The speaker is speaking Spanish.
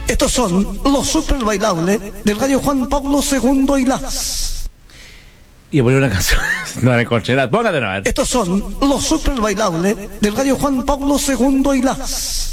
Estos son los super bailables del gallo Juan Pablo II y las. Y voy a una canción. No la encontré. Póngate una vez. Estos son los super bailables del gallo Juan Pablo II y las.